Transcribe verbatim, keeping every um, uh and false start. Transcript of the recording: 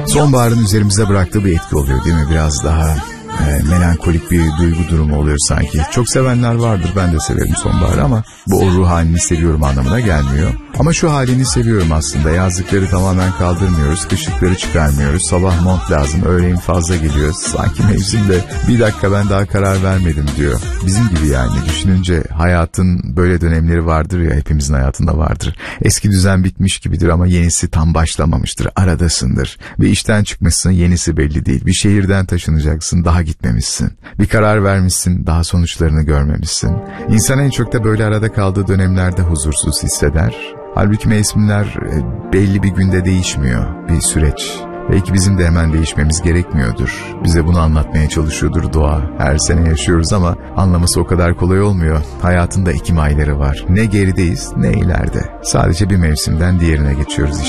Sonbaharın üzerimize bıraktığı bir etki oluyor değil mi? Biraz daha e, melankolik bir duygu durumu oluyor sanki. Çok sevenler vardır, ben de severim sonbaharı ama bu o ruh halini seviyorum anlamına gelmiyor. Ama şu halini seviyorum aslında. Yazlıkları tamamen kaldırmıyoruz, kışlıkları çıkarmıyoruz. Sabah mont lazım, öğleyin fazla geliyor. Sanki mevsimde bir dakika ben daha karar vermedim diyor. Bizim gibi yani, düşününce hayatın böyle dönemleri vardır ya, hepimizin hayatında vardır. Eski düzen bitmiş gibidir ama yenisi tam başlamamıştır. Aradasındır. Bir işten çıkmışsın, yenisi belli değil. Bir şehirden taşınacaksın, daha gitmemişsin. Bir karar vermişsin, daha sonuçlarını görmemişsin. İnsan en çok da böyle arada kaldığı dönemlerde huzursuz hisseder. Halbuki mevsimler belli bir günde değişmiyor, bir süreç. Belki bizim de hemen değişmemiz gerekmiyordur. Bize bunu anlatmaya çalışıyordur doğa. Her sene yaşıyoruz ama anlaması o kadar kolay olmuyor. Hayatında ekim ayları var. Ne gerideyiz ne ileride. Sadece bir mevsimden diğerine geçiyoruz işte.